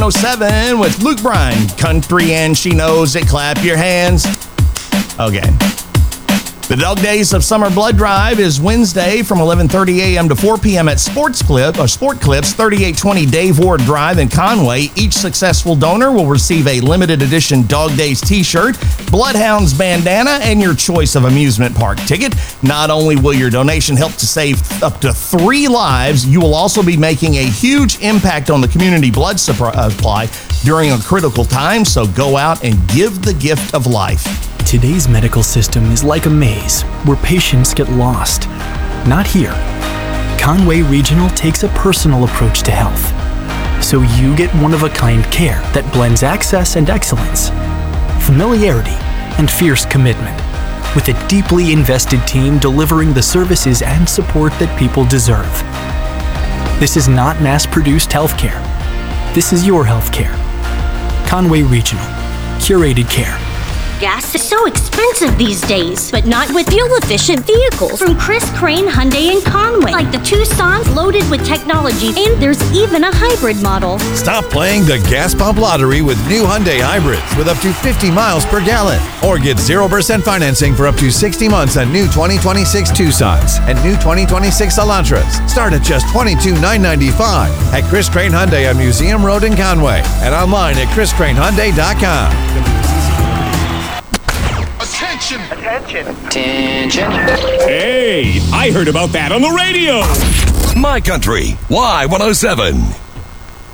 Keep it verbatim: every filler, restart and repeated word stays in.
oh seven with Luke Bryan, Country and She Knows It. Clap your hands. Okay. The Dog Days of Summer Blood Drive is Wednesday from eleven thirty a.m. to four p.m. at Sports Clip or Sport Clips, thirty-eight twenty Dave Ward Drive in Conway. Each successful donor will receive a limited edition Dog Days t-shirt, Bloodhounds bandana, and your choice of amusement park ticket. Not only will your donation help to save up to three lives, you will also be making a huge impact on the community blood supply during a critical time, so go out and give the gift of life. Today's medical system is like a maze where patients get lost. Not here. Conway Regional takes a personal approach to health. So you get one-of-a-kind care that blends access and excellence, familiarity and fierce commitment, with a deeply invested team delivering the services and support that people deserve. This is not mass-produced healthcare. This is your healthcare. Conway Regional. Curated care. Gas is so expensive these days, but not with fuel-efficient vehicles from Chris Crane Hyundai in Conway, like the Tucson's loaded with technology, and there's even a hybrid model. Stop playing the gas pump lottery with new Hyundai hybrids with up to fifty miles per gallon, or get zero percent financing for up to sixty months on new twenty twenty-six Tucsons and new twenty twenty-six Elantras. Start at just twenty-two thousand nine hundred ninety-five dollars at Chris Crane Hyundai on Museum Road in Conway and online at chris crane hyundai dot com. Attention! Attention! Attention! Hey, I heard about that on the radio! My Country, Y one oh seven.